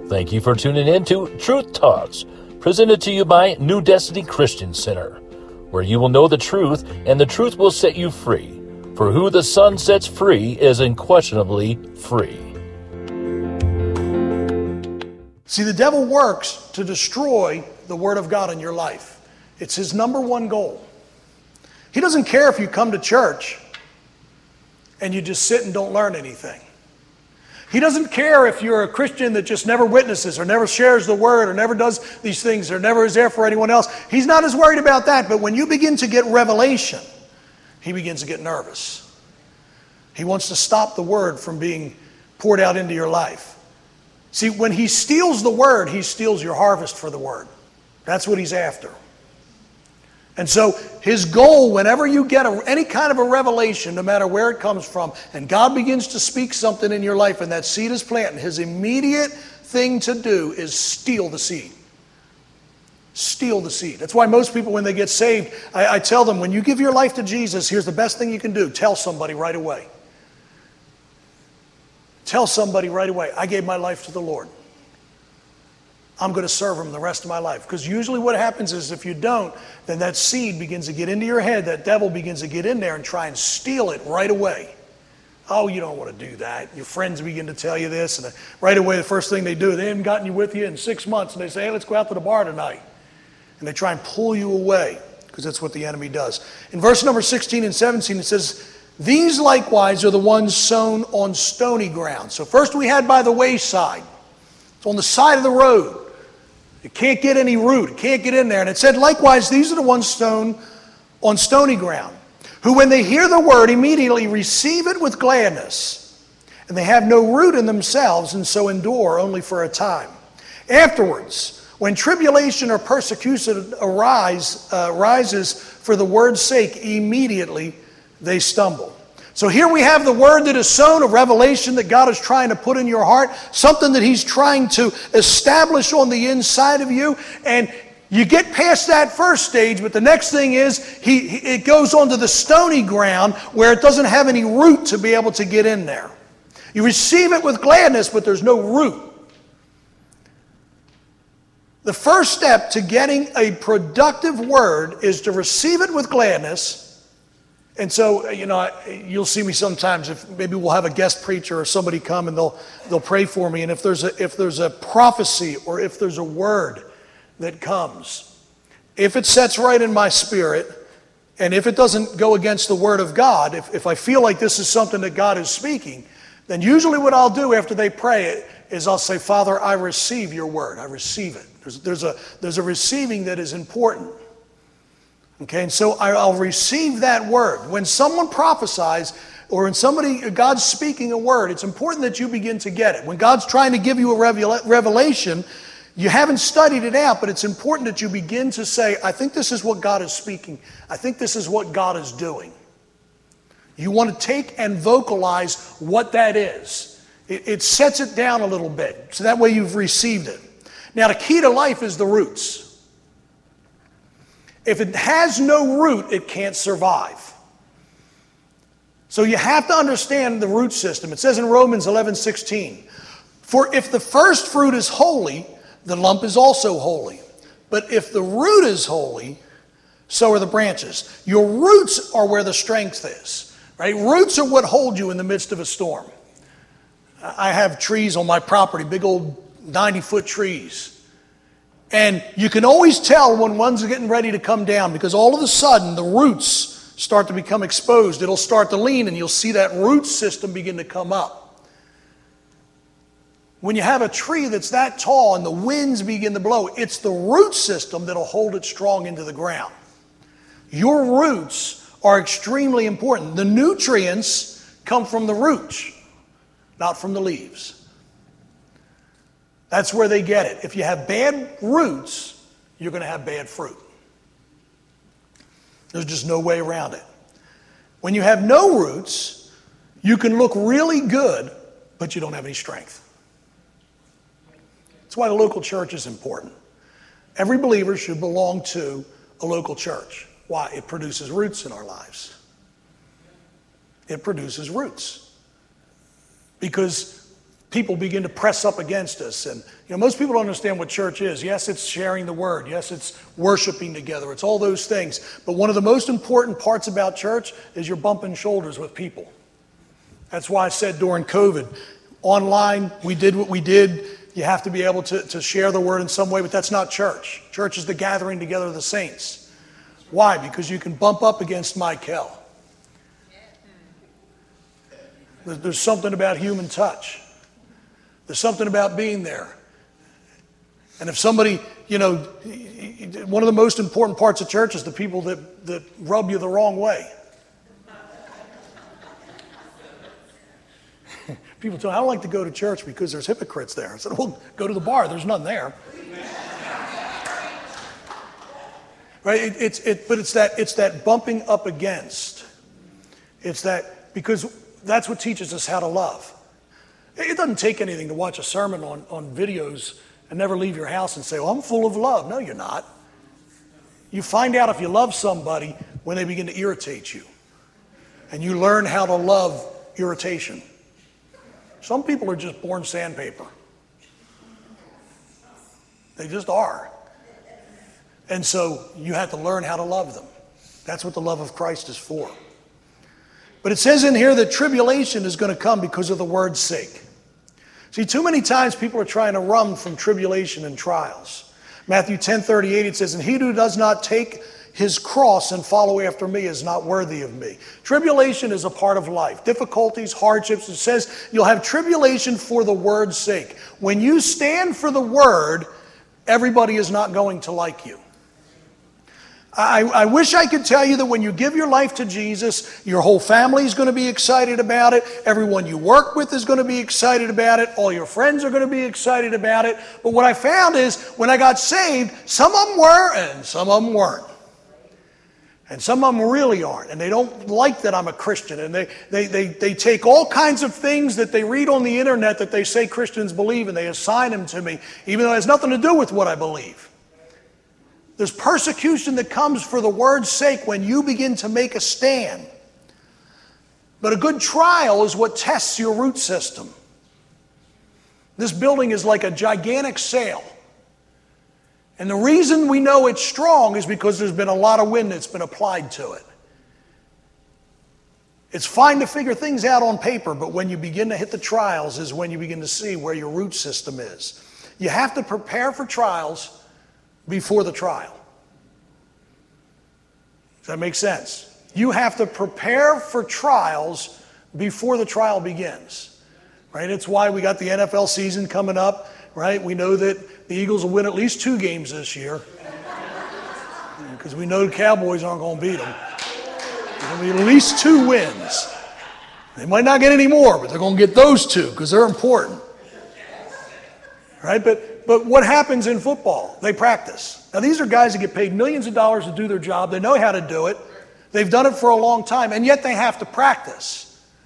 Thank you for tuning in to Truth Talks, presented to you by New Destiny Christian Center, where you will know the truth and the truth will set you free. For who the Son sets free is unquestionably free. See, the devil works to destroy the Word of God in your life. It's his number one goal. He doesn't care if you come to church and you just sit and don't learn anything. He doesn't care if you're a Christian that just never witnesses or never shares the Word or never does these things or never is there for anyone else. He's not as worried about that. But when you begin to get revelation, he begins to get nervous. He wants to stop the Word from being poured out into your life. See, when he steals the Word, he steals your harvest for the Word. That's what he's after. And so his goal, whenever you get any kind of a revelation, no matter where it comes from, and God begins to speak something in your life and that seed is planted, his immediate thing to do is steal the seed. Steal the seed. That's why most people, when they get saved, I tell them, when you give your life to Jesus, here's the best thing you can do. Tell somebody right away. Tell somebody right away, I gave my life to the Lord. I'm going to serve him the rest of my life. Because usually what happens is if you don't, then that seed begins to get into your head. That devil begins to get in there and try and steal it right away. Oh, you don't want to do that. Your friends begin to tell you this. And right away, the first thing they do, they haven't gotten you with you in 6 months. And they say, hey, let's go out to the bar tonight. And they try and pull you away. Because that's what the enemy does. In verse number 16 and 17, it says, these likewise are the ones sown on stony ground. So first we had by the wayside. It's on the side of the road. It can't get any root. It can't get in there. And it said, likewise, these are the ones sown on stony ground, who when they hear the word immediately receive it with gladness. And they have no root in themselves, and so endure only for a time. Afterwards, when tribulation or persecution arises for the word's sake, immediately they stumble. So here we have the word that is sown, a revelation that God is trying to put in your heart, something that he's trying to establish on the inside of you. And you get past that first stage, but the next thing is it goes onto the stony ground where it doesn't have any root to be able to get in there. You receive it with gladness, but there's no root. The first step to getting a productive word is to receive it with gladness. And so, you'll see me sometimes, if maybe we'll have a guest preacher or somebody come and they'll pray for me. And if there's a prophecy or if there's a word that comes, if it sets right in my spirit, and if it doesn't go against the word of God, if I feel like this is something that God is speaking, then usually what I'll do after they pray it is I'll say, Father, I receive your word. I receive it. There's a receiving that is important. Okay, and so I'll receive that word. When someone prophesies or when God's speaking a word, it's important that you begin to get it. When God's trying to give you a revelation, you haven't studied it out, but it's important that you begin to say, I think this is what God is speaking. I think this is what God is doing. You want to take and vocalize what that is. It sets it down a little bit, so that way you've received it. Now, the key to life is the roots. If it has no root, it can't survive. So you have to understand the root system. It says in Romans 11:16, for if the first fruit is holy, the lump is also holy. But if the root is holy, so are the branches. Your roots are where the strength is. Right? Roots are what hold you in the midst of a storm. I have trees on my property, big old 90-foot trees. And you can always tell when one's getting ready to come down because all of a sudden the roots start to become exposed. It'll start to lean and you'll see that root system begin to come up. When you have a tree that's that tall and the winds begin to blow, it's the root system that'll hold it strong into the ground. Your roots are extremely important. The nutrients come from the roots, not from the leaves. That's where they get it. If you have bad roots, you're going to have bad fruit. There's just no way around it. When you have no roots, you can look really good, but you don't have any strength. That's why the local church is important. Every believer should belong to a local church. Why? It produces roots in our lives. It produces roots. Because people begin to press up against us. And most people don't understand what church is. Yes, it's sharing the word. Yes, it's worshiping together. It's all those things. But one of the most important parts about church is you're bumping shoulders with people. That's why I said during COVID, online, we did what we did. You have to be able to share the word in some way, but that's not church. Church is the gathering together of the saints. Why? Because you can bump up against Michael. There's something about human touch. There's something about being there. And if somebody, one of the most important parts of church is the people that rub you the wrong way. People tell me, I don't like to go to church because there's hypocrites there. I said, well, go to the bar. There's none there. Right? But it's that bumping up against. It's that, because that's what teaches us how to love. It doesn't take anything to watch a sermon on videos and never leave your house and say, well, I'm full of love. No, you're not. You find out if you love somebody when they begin to irritate you. And you learn how to love irritation. Some people are just born sandpaper. They just are. And so you have to learn how to love them. That's what the love of Christ is for. But it says in here that tribulation is going to come because of the word's sake. See, too many times people are trying to run from tribulation and trials. Matthew 10:38, it says, and he who does not take his cross and follow after me is not worthy of me. Tribulation is a part of life. Difficulties, hardships. It says you'll have tribulation for the word's sake. When you stand for the word, everybody is not going to like you. I wish I could tell you that when you give your life to Jesus, your whole family is going to be excited about it. Everyone you work with is going to be excited about it. All your friends are going to be excited about it. But what I found is when I got saved, some of them were and some of them weren't. And some of them really aren't. And they don't like that I'm a Christian. And they take all kinds of things that they read on the internet that they say Christians believe and they assign them to me, even though it has nothing to do with what I believe. There's persecution that comes for the word's sake when you begin to make a stand. But a good trial is what tests your root system. This building is like a gigantic sail. And the reason we know it's strong is because there's been a lot of wind that's been applied to it. It's fine to figure things out on paper, but when you begin to hit the trials is when you begin to see where your root system is. You have to prepare for trials before the trial. Does that make sense? You have to prepare for trials before the trial begins. Right? It's why we got the NFL season coming up. Right? We know that the Eagles will win at least 2 games this year. Because we know the Cowboys aren't going to beat them. There's going to be at least 2 wins. They might not get any more, but they're going to get those 2 because they're important. Right? But what happens in football? They practice. Now, these are guys that get paid millions of dollars to do their job. They know how to do it. They've done it for a long time, and yet they have to practice.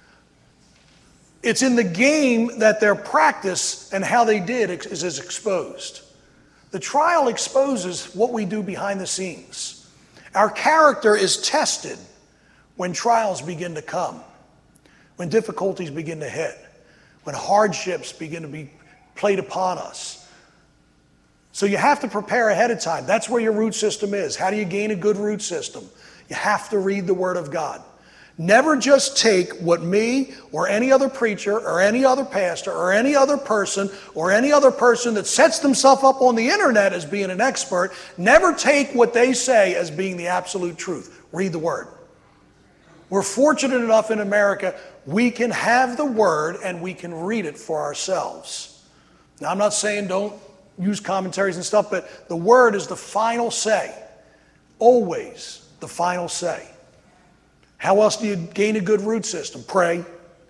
It's in the game that their practice and how they did is exposed. The trial exposes what we do behind the scenes. Our character is tested when trials begin to come, when difficulties begin to hit, when hardships begin to be played upon us. So you have to prepare ahead of time. That's where your root system is. How do you gain a good root system? You have to read the Word of God. Never just take what me or any other preacher or any other pastor or any other person that sets themselves up on the internet as being an expert, never take what they say as being the absolute truth. Read the Word. We're fortunate enough in America, we can have the Word and we can read it for ourselves. Now, I'm not saying don't use commentaries and stuff, but the Word is the final say. Always the final say. How else do you gain a good root system? Pray.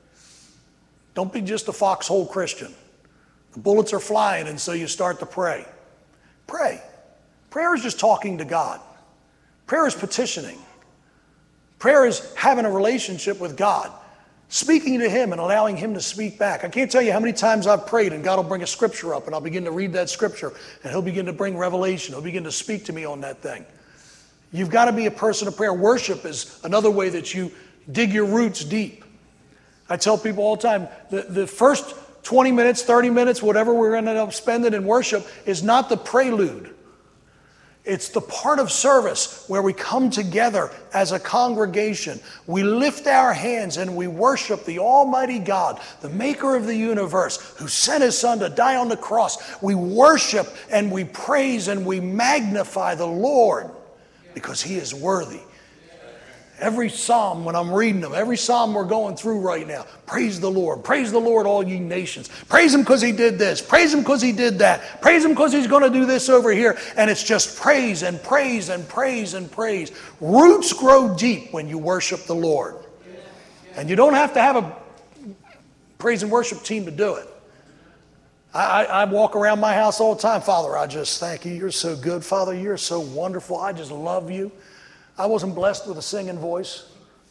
Don't be just a foxhole Christian. The bullets are flying, and so you start to pray. Pray. Prayer is just talking to God. Prayer is petitioning. Prayer is having a relationship with God, speaking to Him and allowing Him to speak back. I can't tell you how many times I've prayed and God will bring a scripture up and I'll begin to read that scripture and He'll begin to bring revelation. He'll begin to speak to me on that thing. You've got to be a person of prayer. Worship is another way that you dig your roots deep. I tell people all the time, the first 20 minutes, 30 minutes, whatever we're going to end up spending in worship is not the prelude. It's the part of service where we come together as a congregation. We lift our hands and we worship the Almighty God, the maker of the universe, who sent His Son to die on the cross. We worship and we praise and we magnify the Lord because He is worthy. Every psalm, when I'm reading them, every psalm we're going through right now, praise the Lord, all ye nations. Praise Him because He did this. Praise Him because He did that. Praise Him because He's going to do this over here. And it's just praise and praise and praise and praise. Roots grow deep when you worship the Lord. And you don't have to have a praise and worship team to do it. I walk around my house all the time. Father, I just thank you. You're so good. Father, you're so wonderful. I just love you. I wasn't blessed with a singing voice.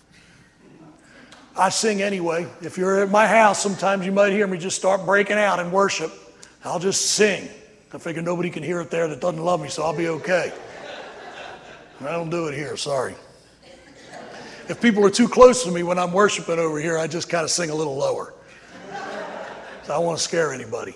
I sing anyway. If you're at my house, sometimes you might hear me just start breaking out in worship. I'll just sing. I figure nobody can hear it there that doesn't love me, so I'll be okay. I don't do it here, sorry. If people are too close to me when I'm worshiping over here, I just kind of sing a little lower. So I don't want to scare anybody.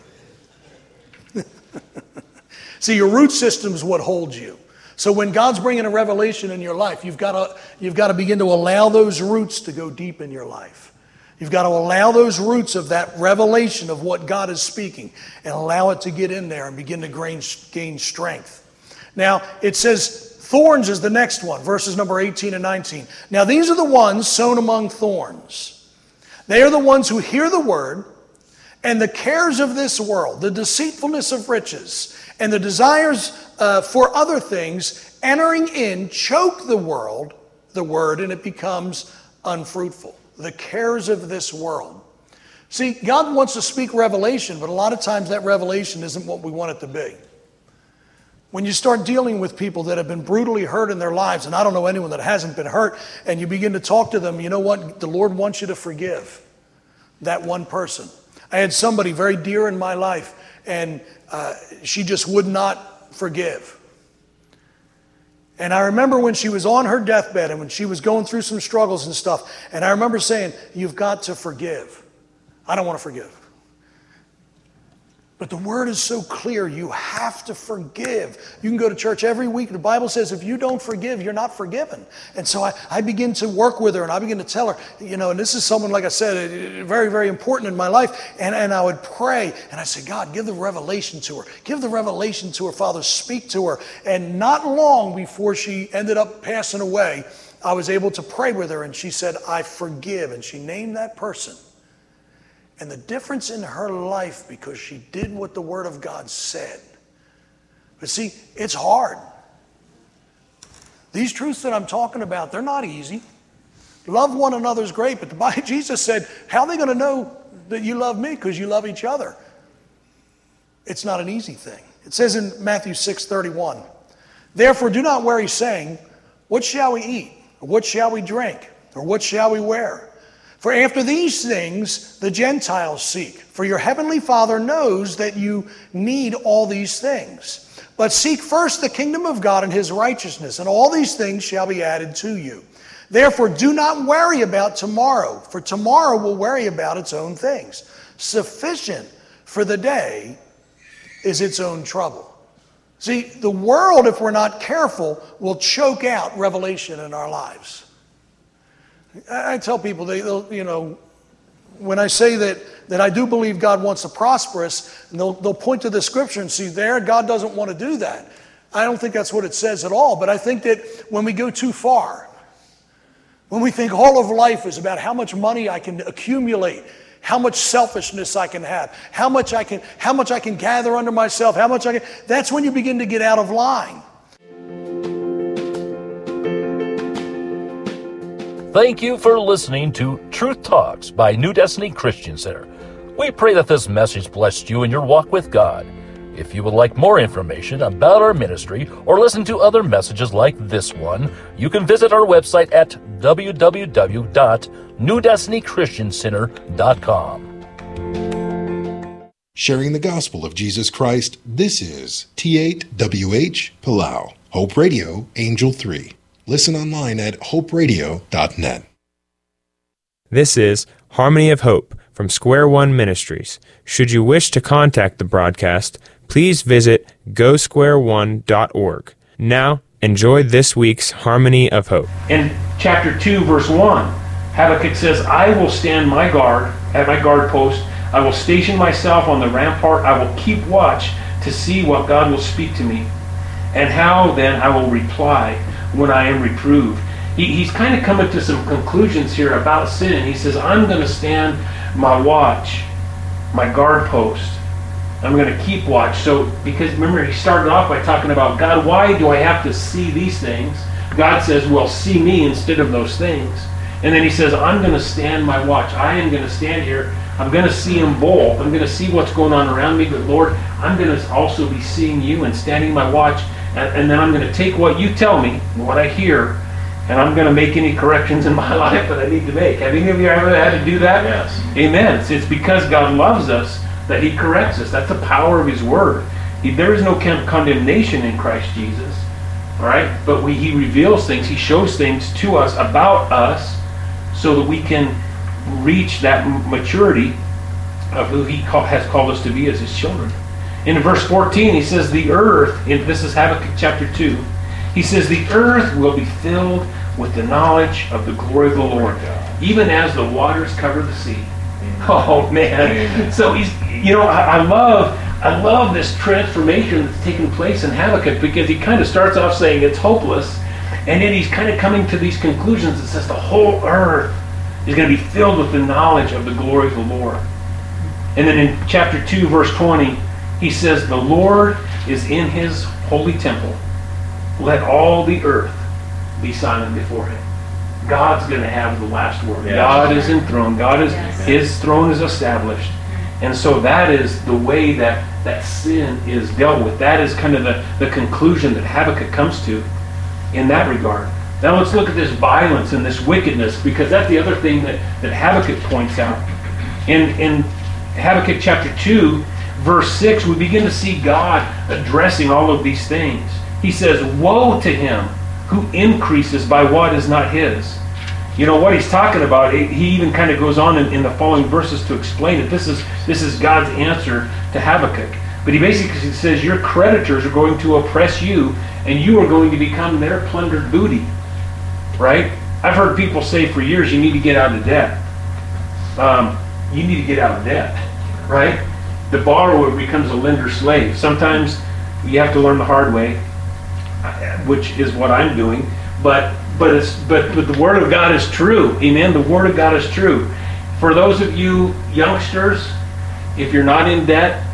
See, your root system is what holds you. So when God's bringing a revelation in your life, you've got to begin to allow those roots to go deep in your life. You've got to allow those roots of that revelation of what God is speaking and allow it to get in there and begin to gain strength. Now, it says thorns is the next one, verses number 18 and 19. Now, these are the ones sown among thorns. They are the ones who hear the word, and the cares of this world, the deceitfulness of riches, and the desires for other things entering in choke the word, and it becomes unfruitful. The cares of this world. See, God wants to speak revelation, but a lot of times that revelation isn't what we want it to be. When you start dealing with people that have been brutally hurt in their lives, and I don't know anyone that hasn't been hurt, and you begin to talk to them, you know what? The Lord wants you to forgive that one person. I had somebody very dear in my life, and she just would not forgive. And I remember when she was on her deathbed and when she was going through some struggles and stuff, and I remember saying, you've got to forgive. I don't want to forgive. But the word is so clear, you have to forgive. You can go to church every week. The Bible says if you don't forgive, you're not forgiven. And so I begin to work with her and I begin to tell her, and this is someone, like I said, very, very important in my life. And I would pray and I said, God, give the revelation to her. Give the revelation to her, Father. Speak to her. And not long before she ended up passing away, I was able to pray with her and she said, I forgive. And she named that person. And the difference in her life because she did what the Word of God said. But see, it's hard. These truths that I'm talking about, they're not easy. Love one another is great, but Jesus said, how are they going to know that you love me? Because you love each other. It's not an easy thing. It says in Matthew 6:31, therefore do not worry saying, what shall we eat? Or what shall we drink? Or what shall we wear? For after these things the Gentiles seek. For your heavenly Father knows that you need all these things. But seek first the kingdom of God and His righteousness, and all these things shall be added to you. Therefore do not worry about tomorrow, for tomorrow will worry about its own things. Sufficient for the day is its own trouble. See, the world, if we're not careful, will choke out revelation in our lives. I tell people, when I say that I do believe God wants to prosper us, and they'll point to the scripture and see there, God doesn't want to do that. I don't think that's what it says at all, but I think that when we go too far, when we think all of life is about how much money I can accumulate, how much selfishness I can have, how much I can gather under myself, that's when you begin to get out of line. Thank you for listening to Truth Talks by New Destiny Christian Center. We pray that this message blessed you in your walk with God. If you would like more information about our ministry or listen to other messages like this one, you can visit our website at www.newdestinychristiancenter.com. Sharing the gospel of Jesus Christ, this is T8WH Palau, Hope Radio, Angel 3. Listen online at hoperadio.net. This is Harmony of Hope from Square One Ministries. Should you wish to contact the broadcast, please visit gosquareone.org. Now, enjoy this week's Harmony of Hope. In chapter 2, verse 1, Habakkuk says, I will stand my guard at my guard post. I will station myself on the rampart. I will keep watch to see what God will speak to me, and how then I will reply when I am reproved. He's kind of coming to some conclusions here about sin. He says, I'm going to stand my watch, my guard post. I'm going to keep watch. So, because remember, he started off by talking about, God, why do I have to see these things? God says, well, see me instead of those things. And then he says, I'm going to stand my watch. I am going to stand here. I'm going to see him both. I'm going to see what's going on around me. But Lord, I'm going to also be seeing you and standing my watch. And then I'm going to take what you tell me, what I hear, and I'm going to make any corrections in my life that I need to make. Have any of you ever had to do that? Yes. Amen. It's because God loves us that he corrects us. That's the power of his word. There is no condemnation in Christ Jesus. All right? But he reveals things. He shows things to us about us so that we can reach that maturity of who he has called us to be as his children. In verse 14, he says, the earth, this is Habakkuk chapter 2, he says, the earth will be filled with the knowledge of the glory of the Lord, even as the waters cover the sea. Oh, man. So I love this transformation that's taking place in Habakkuk, because he kind of starts off saying it's hopeless, and then he's kind of coming to these conclusions that says the whole earth is going to be filled with the knowledge of the glory of the Lord. And then in chapter 2, verse 20, he says, the Lord is in his holy temple. Let all the earth be silent before him. God's going to have the last word. Yes. God is enthroned. His throne is established. And so that is the way that sin is dealt with. That is kind of the conclusion that Habakkuk comes to in that regard. Now let's look at this violence and this wickedness, because that's the other thing that Habakkuk points out. In Habakkuk chapter 2, verse 6, we begin to see God addressing all of these things. He says, woe to him who increases by what is not his. You know what he's talking about. He even kind of goes on in the following verses to explain it. This is God's answer to Habakkuk. But he basically says, your creditors are going to oppress you, and you are going to become their plundered booty. Right? I've heard people say for years, you need to get out of debt. You need to get out of debt. Right? The borrower becomes a lender's slave. Sometimes you have to learn the hard way, which is what I'm doing. But the Word of God is true. Amen? The Word of God is true. For those of you youngsters, if you're not in debt,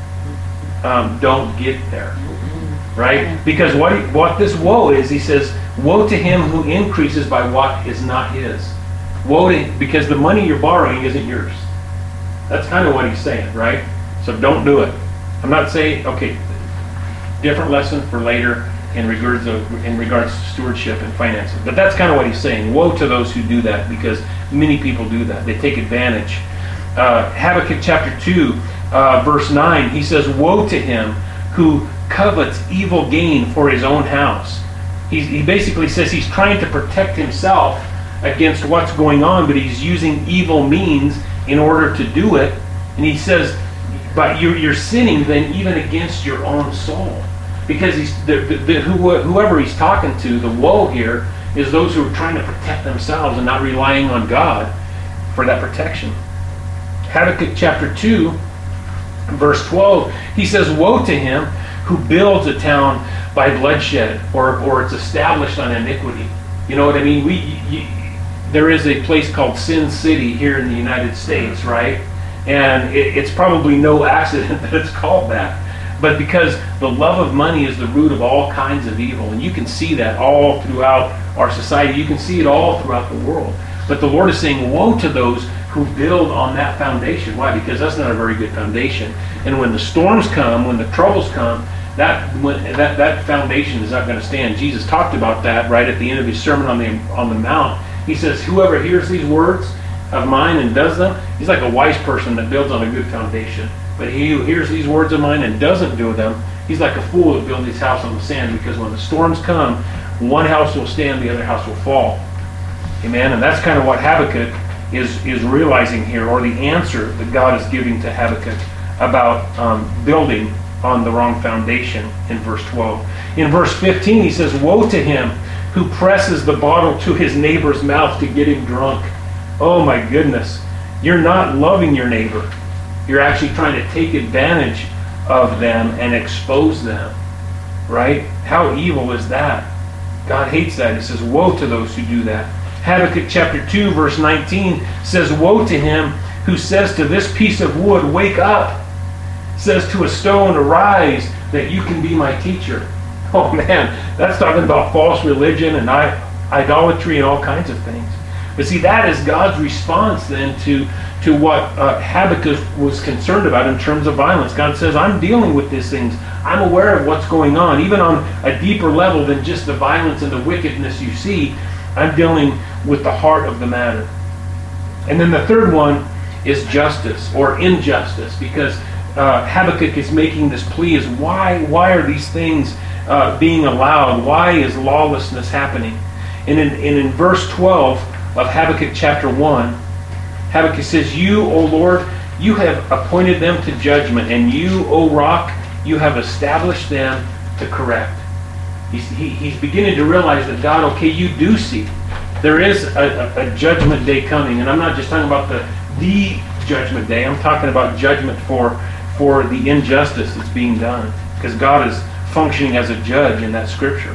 don't get there. Right? Because what this woe is, he says, woe to him who increases by what is not his. Because the money you're borrowing isn't yours. That's kind of what he's saying, right? So don't do it. I'm not saying, okay, different lesson for later in regards to stewardship and finances. But that's kind of what he's saying. Woe to those who do that, because many people do that. They take advantage. Habakkuk chapter 2, verse 9, he says, woe to him who covets evil gain for his own house. He basically says he's trying to protect himself against what's going on, but he's using evil means in order to do it. And he says, but you're sinning then even against your own soul. Because whoever he's talking to, the woe here, is those who are trying to protect themselves and not relying on God for that protection. Habakkuk chapter 2, verse 12, he says, woe to him who builds a town by bloodshed, or it's established on iniquity. You know what I mean? There is a place called Sin City here in the United States, right? And it's probably no accident that it's called that. But because the love of money is the root of all kinds of evil, and you can see that all throughout our society. You can see it all throughout the world. But the Lord is saying, woe to those who build on that foundation. Why? Because that's not a very good foundation. And when the storms come, when the troubles come, that foundation is not going to stand. Jesus talked about that right at the end of his Sermon on the Mount. He says, whoever hears these words of mine and does them, he's like a wise person that builds on a good foundation. But he who hears these words of mine and doesn't do them, he's like a fool that builds his house on the sand, because when the storms come, one house will stand, the other house will fall. Amen? And that's kind of what Habakkuk is realizing here, or the answer that God is giving to Habakkuk about building on the wrong foundation in verse 12. In verse 15 he says, "Woe to him who presses the bottle to his neighbor's mouth to get him drunk." Oh my goodness. You're not loving your neighbor. You're actually trying to take advantage of them and expose them. Right? How evil is that? God hates that. He says, woe to those who do that. Habakkuk chapter 2 verse 19 says, "Woe to him who says to this piece of wood, 'Wake up,' says to a stone, 'Arise, that you can be my teacher.'" Oh man, that's talking about false religion and idolatry and all kinds of things. But see, that is God's response then to what Habakkuk was concerned about in terms of violence. God says, I'm dealing with these things. I'm aware of what's going on, even on a deeper level than just the violence and the wickedness you see. I'm dealing with the heart of the matter. And then the third one is justice or injustice, because Habakkuk is making this plea is why are these things being allowed? Why is lawlessness happening? And in verse 12 of Habakkuk chapter 1, Habakkuk says, "You, O Lord, you have appointed them to judgment, and you, O rock, you have established them to correct." He's beginning to realize that God, okay, you do see. There is a judgment day coming, and I'm not just talking about the judgment day. I'm talking about judgment for the injustice that's being done, because God is functioning as a judge in that scripture.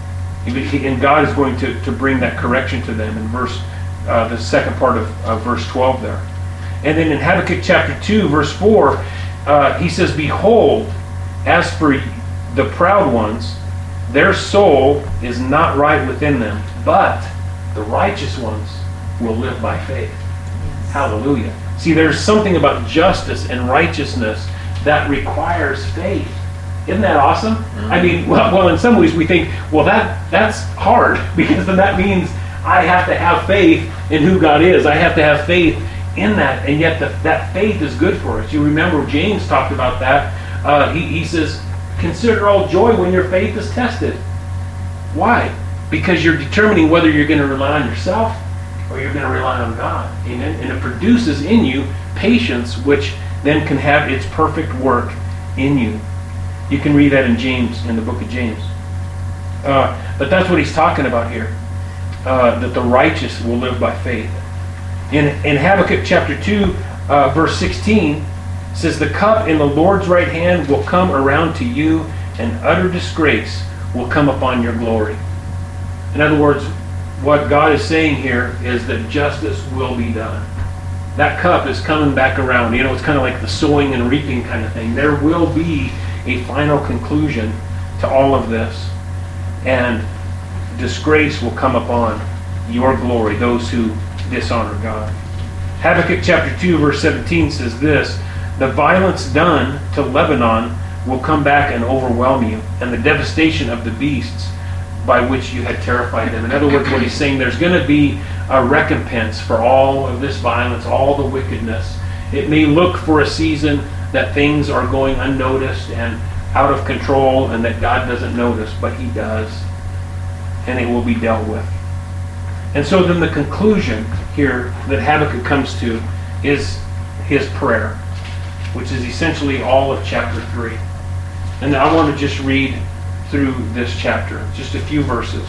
And God is going to bring that correction to them in the second part of verse 12 there. And then in Habakkuk chapter 2, verse 4, he says, "Behold, as for the proud ones, their soul is not right within them, but the righteous ones will live by faith." Hallelujah. See, there's something about justice and righteousness that requires faith. Isn't that awesome? Mm-hmm. I mean, well, in some ways we think, well, that's hard, because then that means I have to have faith in who God is. I have to have faith in that, and yet that faith is good for us. You remember James talked about that. He says, "Consider all joy when your faith is tested." Why? Because you're determining whether you're going to rely on yourself or you're going to rely on God. Amen? And it produces in you patience, which then can have its perfect work in you. You can read that in James, in the book of James. But that's what he's talking about here. That the righteous will live by faith. In Habakkuk chapter 2, verse 16, says, "The cup in the Lord's right hand will come around to you, and utter disgrace will come upon your glory." In other words, what God is saying here is that justice will be done. That cup is coming back around. You know, it's kind of like the sowing and reaping kind of thing. There will be a final conclusion to all of this. And disgrace will come upon your glory, those who dishonor God. Habakkuk chapter 2 verse 17 says this, "The violence done to Lebanon will come back and overwhelm you, and the devastation of the beasts by which you had terrified them." In other words, what he's saying, there's going to be a recompense for all of this violence, all the wickedness. It may look for a season that things are going unnoticed and out of control and that God doesn't notice, but he does. And it will be dealt with. And so then the conclusion here that Habakkuk comes to is his prayer, which is essentially all of chapter 3. And I want to just read through this chapter, just a few verses.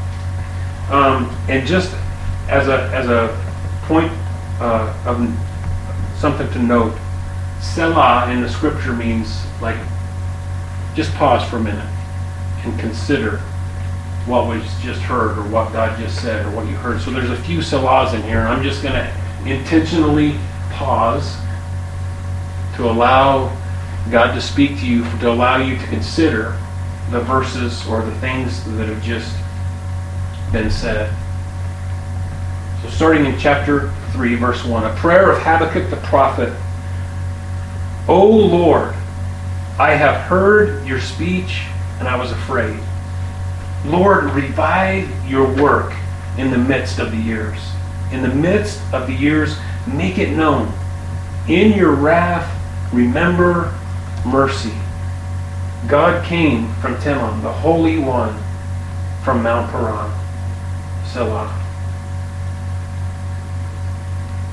And just as a point of something to note, Selah in the scripture means like just pause for a minute and consider what was just heard or what God just said or what you heard. So there's a few Selahs in here, and I'm just going to intentionally pause to allow God to speak to you, to allow you to consider the verses or the things that have just been said. So starting in chapter 3, verse 1, a prayer of Habakkuk the prophet. "O Lord, I have heard your speech, and I was afraid. Lord, revive your work in the midst of the years. In the midst of the years, make it known. In your wrath, remember mercy." God came from Teman, the Holy One from Mount Paran. Selah.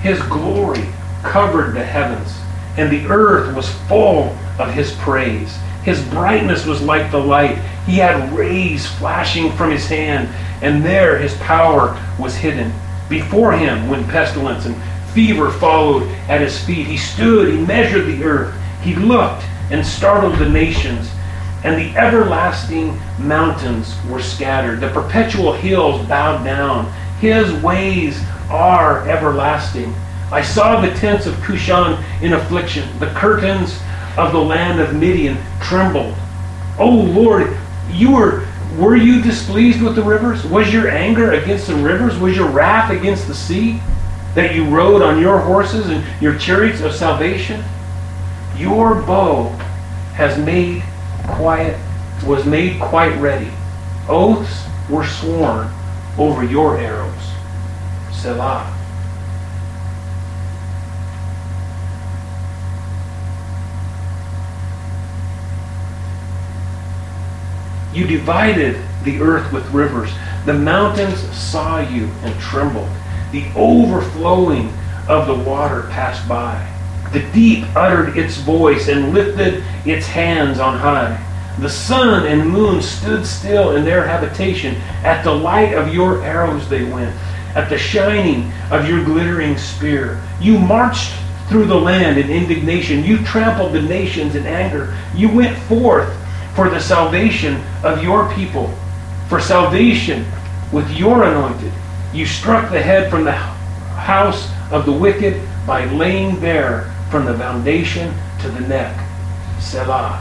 His glory covered the heavens, and the earth was full of His praise. His brightness was like the light. He had rays flashing from His hand, and there His power was hidden. Before Him went pestilence, and fever followed at His feet. He stood, He measured the earth. He looked and startled the nations, and the everlasting mountains were scattered. The perpetual hills bowed down. His ways are everlasting. I saw the tents of Cushan in affliction. The curtains of the land of Midian trembled. Oh Lord, were you displeased with the rivers? Was your anger against the rivers? Was your wrath against the sea, that you rode on your horses and your chariots of salvation? Your bow was made quite ready. Oaths were sworn over your arrows. Selah. You divided the earth with rivers. The mountains saw you and trembled. The overflowing of the water passed by. The deep uttered its voice and lifted its hands on high. The sun and moon stood still in their habitation. At the light of your arrows they went, at the shining of your glittering spear. You marched through the land in indignation. You trampled the nations in anger. You went forth for the salvation of your people, for salvation with your anointed. You struck the head from the house of the wicked by laying bare from the foundation to the neck. Selah.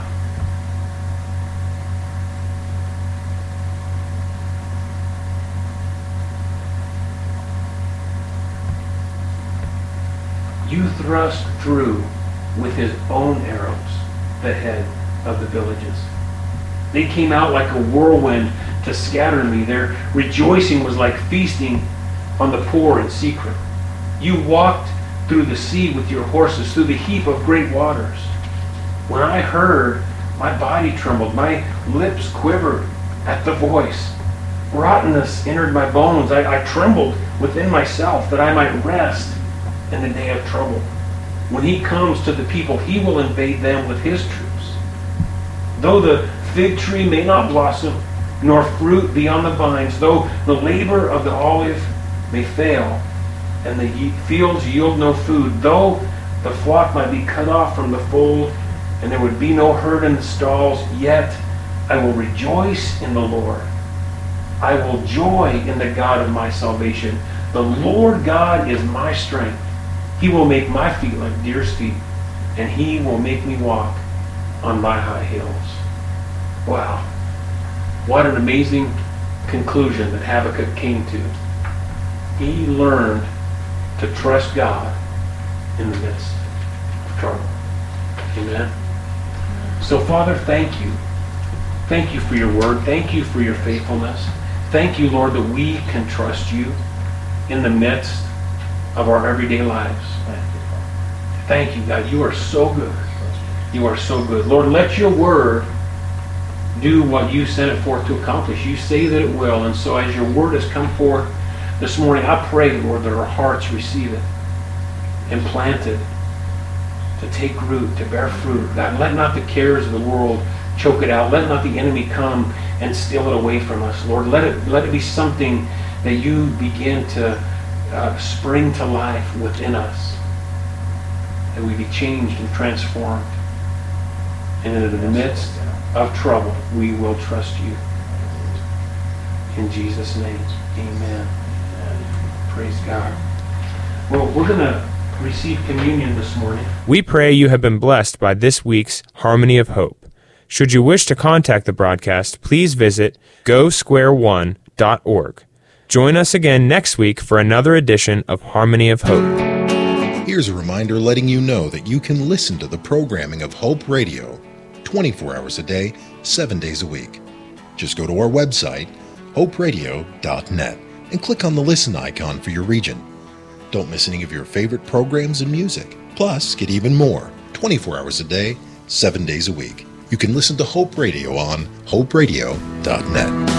You thrust through with His own arrows the head of the villages. They came out like a whirlwind to scatter me. Their rejoicing was like feasting on the poor in secret. You walked through the sea with your horses, through the heap of great waters. When I heard, my body trembled. My lips quivered at the voice. Rottenness entered my bones. I trembled within myself that I might rest in the day of trouble. When He comes to the people, He will invade them with His troops. Though the fig tree may not blossom, nor fruit be on the vines, though the labor of the olive may fail, and the fields yield no food, though the flock might be cut off from the fold, and there would be no herd in the stalls, yet I will rejoice in the Lord. I will joy in the God of my salvation. The Lord God is my strength. He will make my feet like deer's feet, and He will make me walk on my high hills. Wow. What an amazing conclusion that Habakkuk came to. He learned to trust God in the midst of trouble. Amen. So, Father, thank you. Thank you for your word. Thank you for your faithfulness. Thank you, Lord, that we can trust you in the midst of our everyday lives. Thank you, God. You are so good. You are so good. Lord, let your word do what you sent it forth to accomplish. You say that it will. And so as your word has come forth this morning, I pray, Lord, that our hearts receive it and plant it to take root, to bear fruit. God, let not the cares of the world choke it out. Let not the enemy come and steal it away from us. Lord, let it be something that you begin to spring to life within us, that we be changed and transformed. And in the midst of trouble, we will trust you. In Jesus' name, amen. Praise God. Well, we're going to receive communion this morning. We pray you have been blessed by this week's Harmony of Hope. Should you wish to contact the broadcast, please visit gosquare1.org. Join us again next week for another edition of Harmony of Hope. Here's a reminder letting you know that you can listen to the programming of Hope Radio 24 hours a day, 7 days a week. Just go to our website, hoperadio.net, and click on the listen icon for your region. Don't miss any of your favorite programs and music. Plus, get even more 24 hours a day, 7 days a week. You can listen to Hope Radio on hoperadio.net.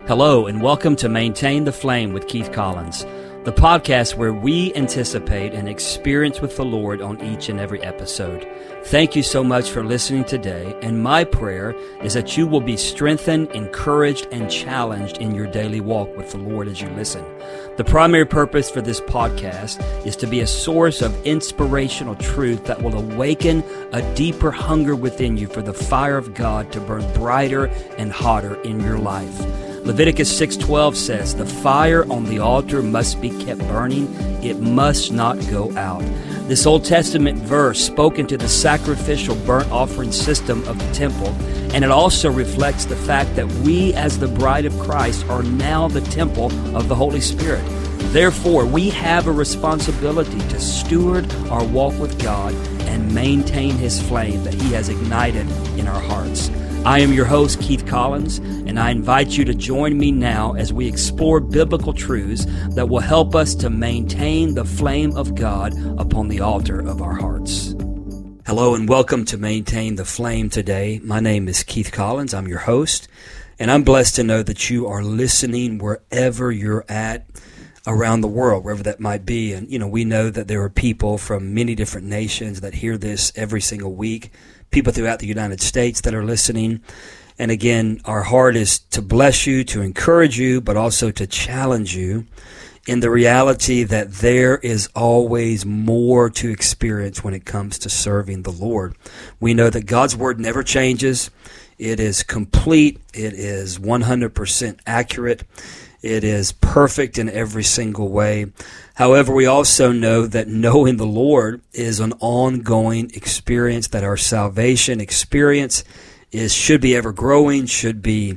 Hello, and welcome to Maintain the Flame with Keith Collins, the podcast where we anticipate an experience with the Lord on each and every episode. Thank you so much for listening today, and my prayer is that you will be strengthened, encouraged, and challenged in your daily walk with the Lord as you listen. The primary purpose for this podcast is to be a source of inspirational truth that will awaken a deeper hunger within you for the fire of God to burn brighter and hotter in your life. Leviticus 6:12 says, "The fire on the altar must be kept burning. It must not go out." This Old Testament verse spoke into the sacrificial burnt offering system of the temple, and it also reflects the fact that we as the bride of Christ are now the temple of the Holy Spirit. Therefore, we have a responsibility to steward our walk with God and maintain His flame that He has ignited in our hearts. I am your host, Keith Collins, and I invite you to join me now as we explore biblical truths that will help us to maintain the flame of God upon the altar of our hearts. Hello, and welcome to Maintain the Flame today. My name is Keith Collins. I'm your host, and I'm blessed to know that you are listening wherever you're at around the world, wherever that might be. And, we know that there are people from many different nations that hear this every single week, people throughout the United States that are listening. And again, our heart is to bless you, to encourage you, but also to challenge you in the reality that there is always more to experience when it comes to serving the Lord. We know that God's Word never changes. It is complete. It is 100% accurate. It is perfect in every single way. However, we also know that knowing the Lord is an ongoing experience, that our salvation experience should be ever growing, should be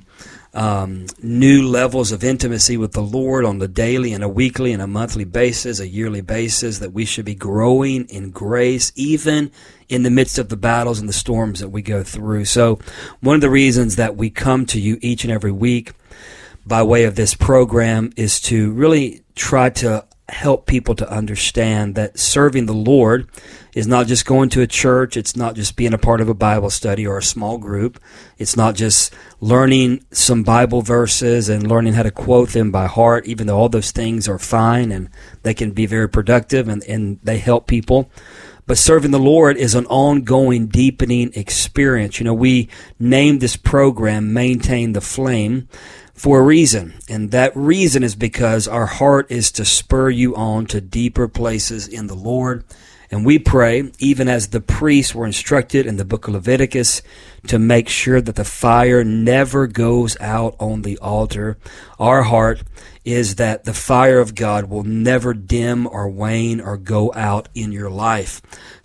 new levels of intimacy with the Lord on the daily and a weekly and a monthly basis, a yearly basis, that we should be growing in grace, even in the midst of the battles and the storms that we go through. So one of the reasons that we come to you each and every week by way of this program is to really try to help people to understand that serving the Lord is not just going to a church. It's not just being a part of a Bible study or a small group. It's not just learning some Bible verses and learning how to quote them by heart, even though all those things are fine and they can be very productive and they help people. But serving the Lord is an ongoing, deepening experience. We named this program Maintain the Flame for a reason, and that reason is because our heart is to spur you on to deeper places in the Lord. And we pray, even as the priests were instructed in the book of Leviticus, to make sure that the fire never goes out on the altar. Our heart is that the fire of God will never dim or wane or go out in your life.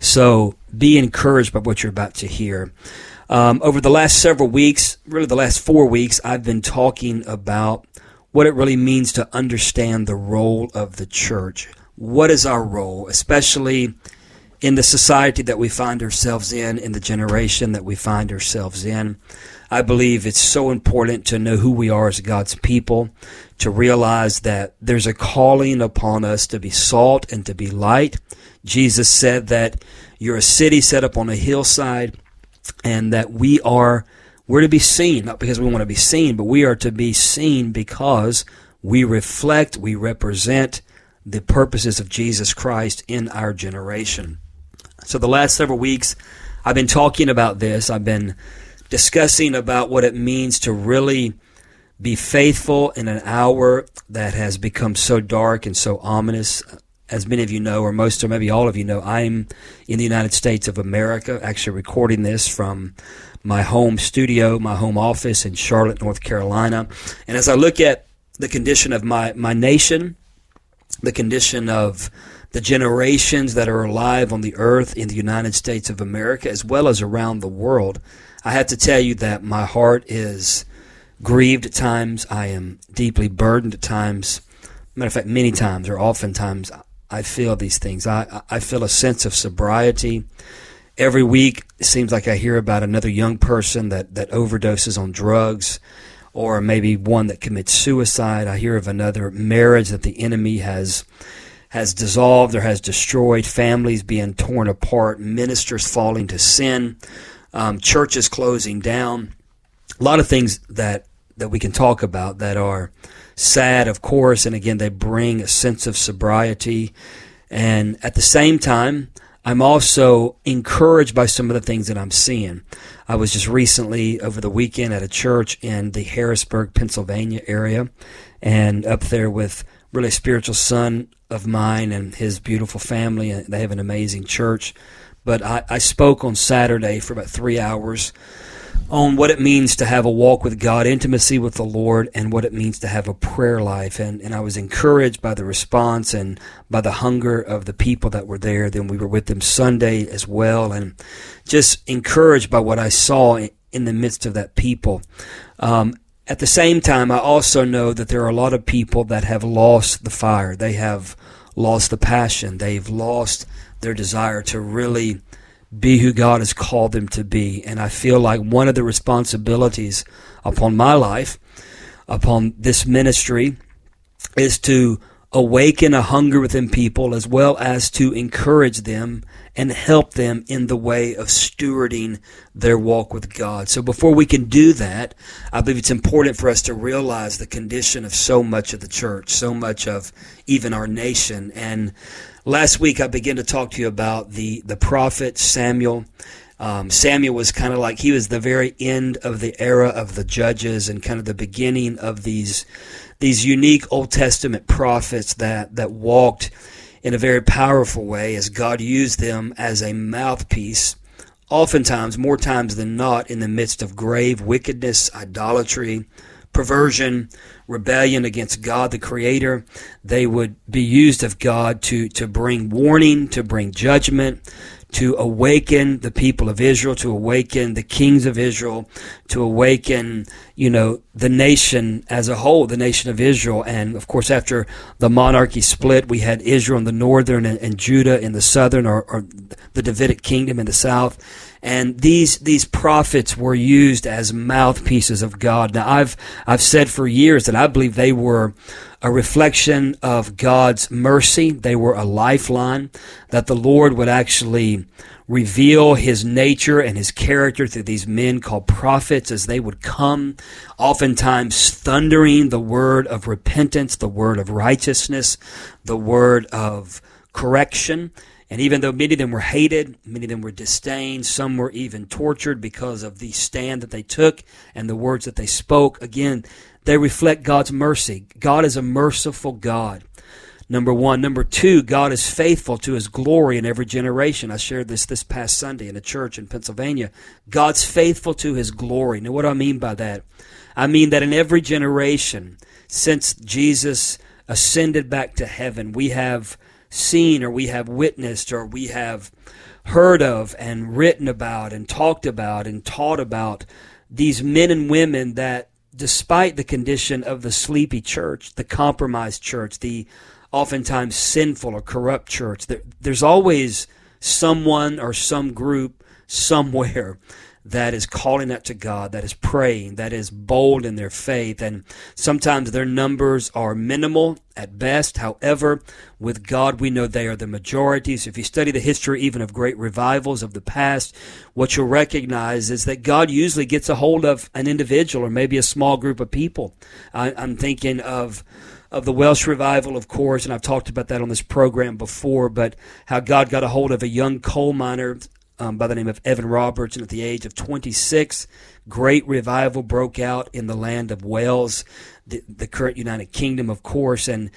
So be encouraged by what you're about to hear. Over the last several weeks, really the last 4 weeks, I've been talking about what it really means to understand the role of the church. What is our role, especially in the society that we find ourselves in the generation that we find ourselves in? I believe it's so important to know who we are as God's people, to realize that there's a calling upon us to be salt and to be light. Jesus said that you're a city set up on a hillside, and that we're to be seen, not because we want to be seen, but we are to be seen because we reflect, we represent the purposes of Jesus Christ in our generation. So the last several weeks, I've been talking about this. I've been discussing about what it means to really be faithful in an hour that has become so dark and so ominous. As many of you know, or most or maybe all of you know, I'm in the United States of America, actually recording this from my home studio, my home office in Charlotte, North Carolina. And as I look at the condition of my nation, the condition of the generations that are alive on the earth in the United States of America, as well as around the world, I have to tell you that my heart is grieved at times. I am deeply burdened at times. Matter of fact, many times or oftentimes I feel these things. I feel a sense of sobriety. Every week, it seems like I hear about another young person that overdoses on drugs, or maybe one that commits suicide. I hear of another marriage that the enemy has dissolved or has destroyed, families being torn apart, ministers falling to sin, churches closing down. A lot of things that that we can talk about that are sad, of course, and again, they bring a sense of sobriety. And at the same time, I'm also encouraged by some of the things that I'm seeing. I was just recently over the weekend at a church in the Harrisburg, Pennsylvania area, and up there with really a spiritual son of mine and his beautiful family. And they have an amazing church. But I spoke on Saturday for about 3 hours on what it means to have a walk with God, intimacy with the Lord, and what it means to have a prayer life. And I was encouraged by the response and by the hunger of the people that were there. Then we were with them Sunday as well, and just encouraged by what I saw in the midst of that people. At the same time, I also know that there are a lot of people that have lost the fire. They have lost the passion. They've lost their desire to really be who God has called them to be. And I feel like one of the responsibilities upon my life, upon this ministry, is to awaken a hunger within people as well as to encourage them and help them in the way of stewarding their walk with God. So before we can do that, I believe it's important for us to realize the condition of so much of the church, so much of even our nation. And last week I began to talk to you about the prophet Samuel. Samuel was kind of like, he was the very end of the era of the judges and kind of the beginning of these unique Old Testament prophets that walked in a very powerful way as God used them as a mouthpiece, oftentimes, more times than not, in the midst of grave wickedness, idolatry, perversion, rebellion against God the Creator. They would be used of God to bring warning, to bring judgment, to awaken the people of Israel, to awaken the kings of Israel, to awaken, the nation as a whole, the nation of Israel. And of course, after the monarchy split, we had Israel in the northern and Judah in the southern, or the Davidic kingdom in the south. And these prophets were used as mouthpieces of God. Now, I've said for years that I believe they were a reflection of God's mercy. They were a lifeline, that the Lord would actually reveal His nature and His character through these men called prophets as they would come, oftentimes thundering the word of repentance, the word of righteousness, the word of correction. And even though many of them were hated, many of them were disdained, some were even tortured because of the stand that they took and the words that they spoke, again, they reflect God's mercy. God is a merciful God, number one. Number two, God is faithful to His glory in every generation. I shared this past Sunday in a church in Pennsylvania. God's faithful to His glory. Now, what do I mean by that? I mean that in every generation, since Jesus ascended back to heaven, we have seen, or we have witnessed, or we have heard of and written about and talked about and taught about these men and women that, despite the condition of the sleepy church, the compromised church, the oftentimes sinful or corrupt church, there's always someone or some group somewhere that is calling out to God, that is praying, that is bold in their faith. And sometimes their numbers are minimal at best. However, with God, we know they are the majority. So if you study the history even of great revivals of the past, what you'll recognize is that God usually gets a hold of an individual or maybe a small group of people. I'm thinking of the Welsh revival, of course, and I've talked about that on this program before, but how God got a hold of a young coal miner by the name of Evan Roberts, and at the age of 26, great revival broke out in the land of Wales, the current United Kingdom, of course, and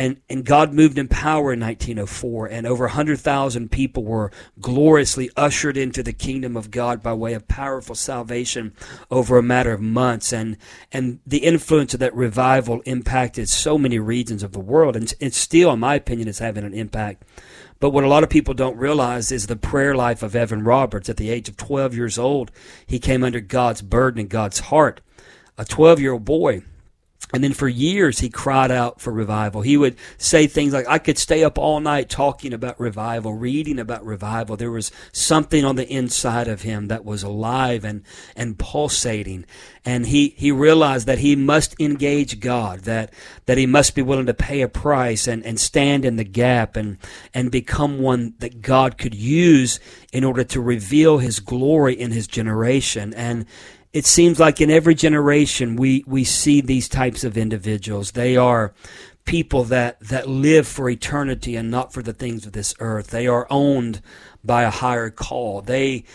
God moved in power in 1904, and over 100,000 people were gloriously ushered into the kingdom of God by way of powerful salvation over a matter of months, and the influence of that revival impacted so many regions of the world, and it still, in my opinion, is having an impact. But what a lot of people don't realize is the prayer life of Evan Roberts. At the age of 12 years old, he came under God's burden and God's heart, a 12-year-old boy. And then for years, he cried out for revival. He would say things like, I could stay up all night talking about revival, reading about revival. There was something on the inside of him that was alive and pulsating. And he realized that he must engage God, that he must be willing to pay a price and stand in the gap and become one that God could use in order to reveal His glory in His generation. And it seems like in every generation we see these types of individuals. They are people that live for eternity and not for the things of this earth. They are owned by a higher call. They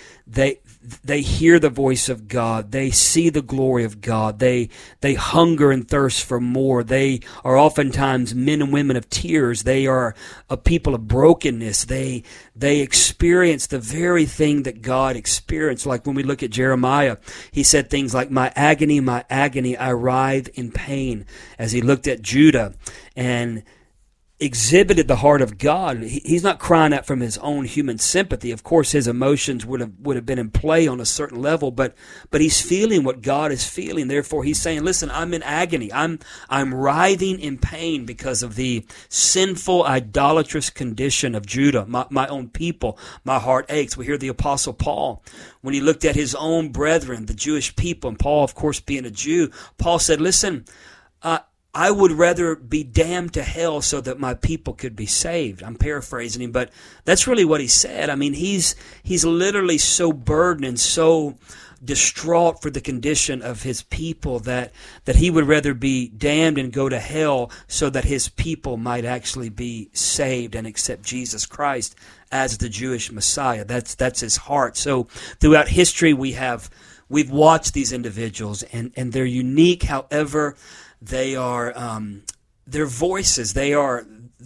hear the voice of God. They see the glory of God. They hunger and thirst for more. They are oftentimes men and women of tears. They are a people of brokenness. They experience the very thing that God experienced. Like when we look at Jeremiah, he said things like, my agony, I writhe in pain," as he looked at Judah and exhibited the heart of God. He's not crying out from his own human sympathy. Of course, his emotions would have been in play on a certain level, but he's feeling what God is feeling. Therefore, he's saying, "Listen, I'm in agony. I'm writhing in pain because of the sinful, idolatrous condition of Judah, my own people. My heart aches." We hear the Apostle Paul, when he looked at his own brethren, the Jewish people, and Paul, of course, being a Jew, Paul said, "Listen, I would rather be damned to hell so that my people could be saved." I'm paraphrasing him, but that's really what he said. I mean, he's literally so burdened and so distraught for the condition of his people that he would rather be damned and go to hell so that his people might actually be saved and accept Jesus Christ as the Jewish Messiah. That's his heart. So throughout history, we've watched these individuals, and they're unique. However, they are their voices. They're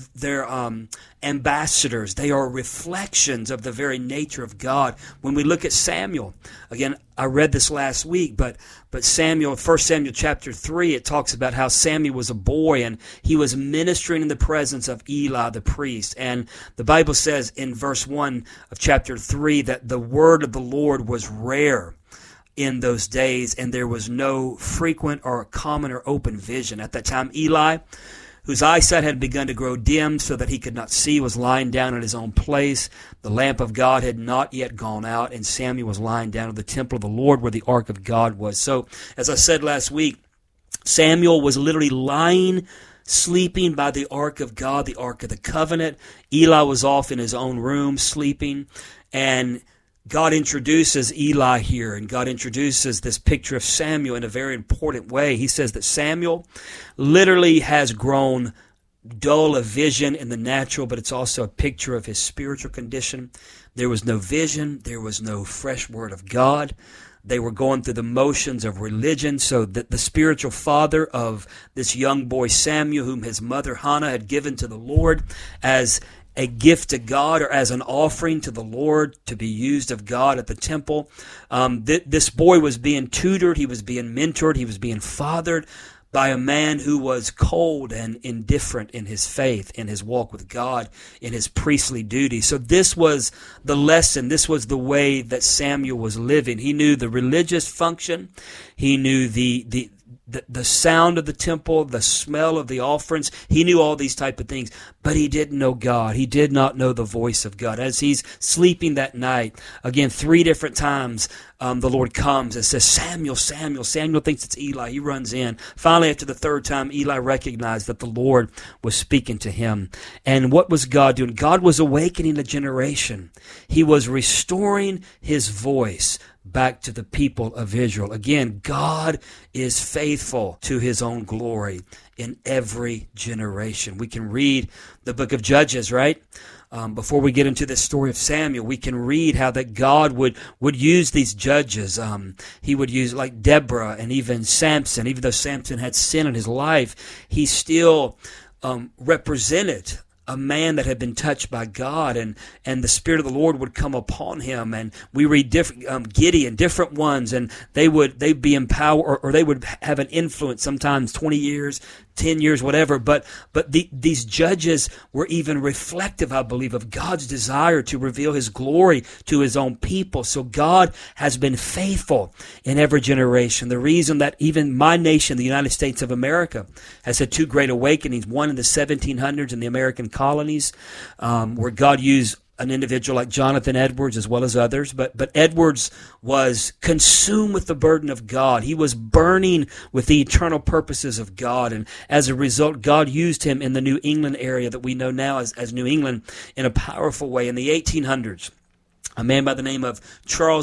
ambassadors. They are reflections of the very nature of God. When we look at Samuel, again, I read this last week, but Samuel, 1 Samuel chapter 3, it talks about how Samuel was a boy and he was ministering in the presence of Eli the priest. And the Bible says in verse 1 of chapter 3 that the word of the Lord was rare in those days, and there was no frequent or common or open vision. At that time, Eli, whose eyesight had begun to grow dim so that he could not see, was lying down in his own place. The lamp of God had not yet gone out, and Samuel was lying down in the temple of the Lord where the ark of God was. So, as I said last week, Samuel was literally lying, sleeping by the ark of God, the ark of the covenant. Eli was off in his own room sleeping, and God introduces Eli here, and God introduces this picture of Samuel in a very important way. He says that Samuel literally has grown dull of vision in the natural, but it's also a picture of his spiritual condition. There was no vision. There was no fresh word of God. They were going through the motions of religion, so that the spiritual father of this young boy Samuel, whom his mother Hannah had given to the Lord as a gift to God or as an offering to the Lord to be used of God at the temple. This boy was being tutored, he was being mentored, he was being fathered by a man who was cold and indifferent in his faith, in his walk with God, in his priestly duty. So this was the lesson, this was the way that Samuel was living. He knew the religious function, he knew the sound of the temple, the smell of the offerings. He knew all these type of things, but he didn't know God. He did not know the voice of God. As he's sleeping that night, again, 3 different times, the Lord comes and says, "Samuel, Samuel." Samuel thinks it's Eli. He runs in. Finally, after the 3rd time, Eli recognized that the Lord was speaking to him. And what was God doing? God was awakening a generation. He was restoring his voice back to the people of Israel. Again, God is faithful to his own glory in every generation. We can read the book of Judges, right? Before we get into this story of Samuel, we can read how that God would use these judges. He would use like Deborah and even Samson. Even though Samson had sin in his life, he still represented a man that had been touched by God, and the Spirit of the Lord would come upon him. And we read different Gideon, different ones, and they'd be empowered, or they would have an influence, sometimes 20 years, 10 years, whatever. But these judges were even reflective, I believe, of God's desire to reveal his glory to his own people. So God has been faithful in every generation. The reason that even my nation, the United States of America, has had 2 great awakenings, one in the 1700s in the American colonies, where God used an individual like Jonathan Edwards as well as others, but Edwards was consumed with the burden of God. He was burning with the eternal purposes of God, and as a result, God used him in the New England area that we know now as New England in a powerful way. In the 1800s, a man by the name of Charles